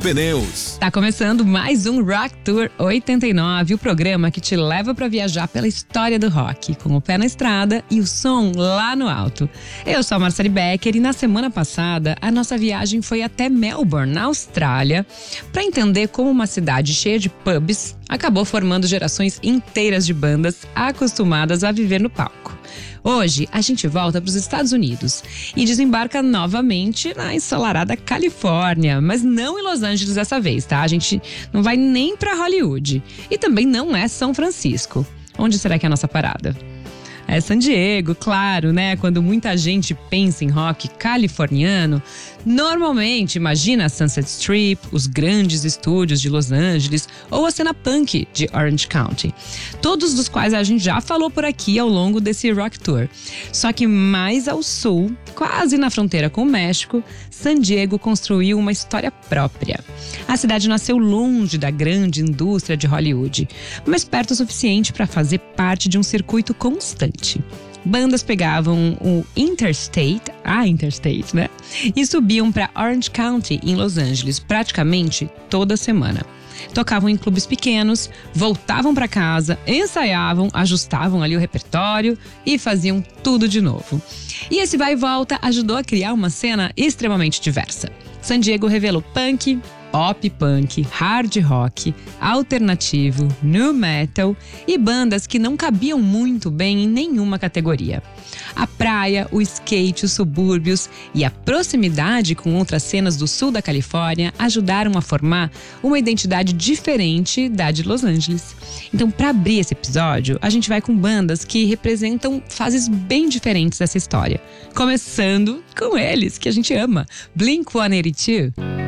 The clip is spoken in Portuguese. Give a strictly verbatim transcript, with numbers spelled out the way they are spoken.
Pneus. Tá começando mais um Rock Tour oitenta e nove, o programa que te leva pra viajar pela história do rock, com o pé na estrada e o som lá no alto. Eu sou a Marcele Becker e na semana passada a nossa viagem foi até Melbourne, na Austrália, para entender como uma cidade cheia de pubs acabou formando gerações inteiras de bandas acostumadas a viver no palco. Hoje, a gente volta para os Estados Unidos e desembarca novamente na ensolarada Califórnia, mas não em Los Angeles dessa vez, tá? A gente não vai nem para Hollywood e também não é São Francisco. Onde será que é a nossa parada? É San Diego, claro, né? Quando muita gente pensa em rock californiano, normalmente imagina a Sunset Strip, os grandes estúdios de Los Angeles ou a cena punk de Orange County. Todos dos quais a gente já falou por aqui ao longo desse Rock Tour. Só que mais ao sul, quase na fronteira com o México, San Diego construiu uma história própria. A cidade nasceu longe da grande indústria de Hollywood, mas perto o suficiente para fazer parte de um circuito constante. Bandas pegavam o Interstate, a Interstate, né? E subiam para Orange County, em Los Angeles, praticamente toda semana. Tocavam em clubes pequenos, voltavam para casa, ensaiavam, ajustavam ali o repertório e faziam tudo de novo. E esse vai e volta ajudou a criar uma cena extremamente diversa. San Diego revelou punk, pop punk, hard rock, alternativo, nu metal e bandas que não cabiam muito bem em nenhuma categoria. A praia, o skate, os subúrbios e a proximidade com outras cenas do sul da Califórnia ajudaram a formar uma identidade diferente da de Los Angeles. Então, para abrir esse episódio, a gente vai com bandas que representam fases bem diferentes dessa história. Começando com eles, que a gente ama, Blink one eighty-two.